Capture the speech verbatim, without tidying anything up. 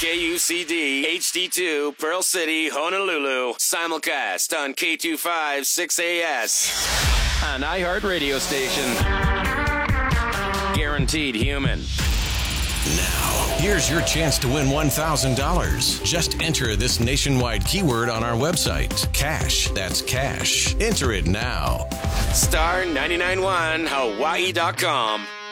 K U C D, H D two, Pearl City, Honolulu. Simulcast on K two five six A S. An iHeart radio station. Guaranteed human. Now, here's your chance to win one thousand dollars. Just enter this nationwide keyword on our website. Cash. That's cash. Enter it now. Star nine nine one Hawaii dot com.